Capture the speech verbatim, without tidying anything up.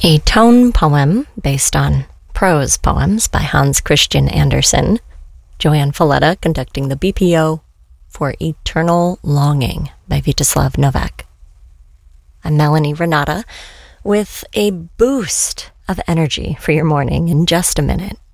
A tone poem based on prose poems by Hans Christian Andersen. Joanne Falletta conducting the B P O for Eternal Longing by Vyacheslav Novak. I'm Melanie Renata with a boost of energy for your morning in just a minute.